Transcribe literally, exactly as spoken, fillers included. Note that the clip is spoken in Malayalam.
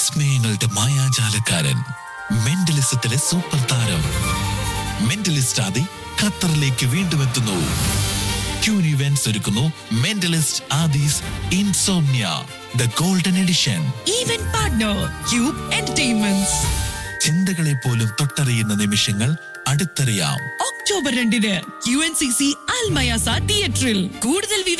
വിസ്മയങ്ങളുടെ മായാജാലക്കാരൻ, മെന്റലിസത്തിലെ സൂപ്പർ താരം. മെന്റലിസ്റ്റ് ആദി ഖത്തറിലേക്ക് വീണ്ടും എത്തുന്നു. ക്യൂൻ ഇവന്റ്സ് ഒരുക്കുന്നു mentalist Aadhi's insomnia the golden edition. Event partner cube entertainments. ചിന്തകളെ പോലും തൊട്ടറിയുന്ന നിമിഷങ്ങൾ അടുത്തറിയാം. ഒക്ടോബർ രണ്ടിന് ക്യു എൻ സി സി അൽമയാസ തിയേറ്ററിൽ കൂടുതൽ